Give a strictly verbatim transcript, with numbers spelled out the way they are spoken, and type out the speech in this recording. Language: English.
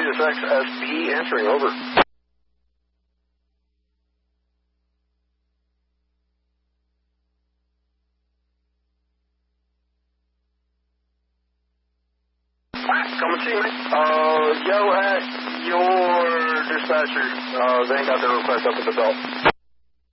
Sirius X S P answering, over. Come and see me. Uh, yo, at your dispatcher, uh, they ain't got their request up at the belt.